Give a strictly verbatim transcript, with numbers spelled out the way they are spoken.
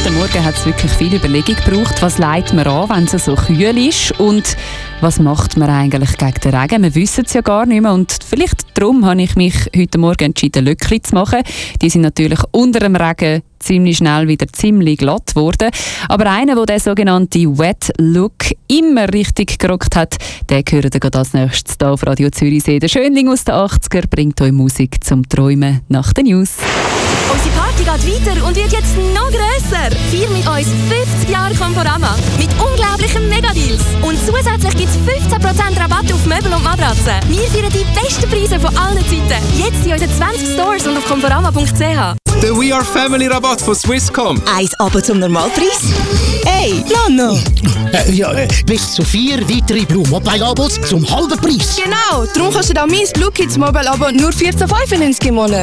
Heute Morgen hat es wirklich viel Überlegung gebraucht. Was legt man an, wenn es so kühl ist? Und was macht man eigentlich gegen den Regen? Wir wissen es ja gar nicht mehr. Und vielleicht darum habe ich mich heute Morgen entschieden, Löckli zu machen. Die sind natürlich unter dem Regen ziemlich schnell wieder ziemlich glatt geworden. Aber einer, der den sogenannten Wet Look immer richtig gerockt hat, der gehört gerade als nächstes hier auf Radio Zürichsee. Der Schönling aus den achtziger bringt euch Musik zum Träumen nach den News. Unsere Party geht weiter und wird jetzt noch grösser. Feier mit uns fünfzig Jahre Conforama mit unglaublichen Megadeals. Und zusätzlich gibt es fünfzehn Prozent Rabatt auf Möbel und Matratzen. Wir feiern die besten Preise von allen Zeiten. Jetzt in unseren zwanzig Stores und auf conforama punkt c h. Der We Are Family Rabatt von Swisscom. Eins aber zum Normalpreis? Hey, Nano! Äh, ja, äh, bis zu vier weitere Blue Mobile Abos zum halben Preis. Genau, darum kostet auch mein Blue Kids Mobile Abo nur vierzehn Komma fünfundneunzig im Monat.